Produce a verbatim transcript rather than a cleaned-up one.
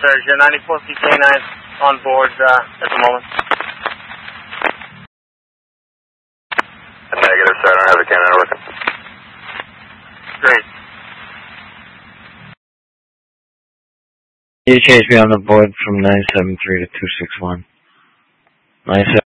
sir. Your ninety-four C K nine on board uh, at the moment. Negative, sir. I don't have a cannon working. Great. You changed me on the board from nine seven three to two six one. nine seven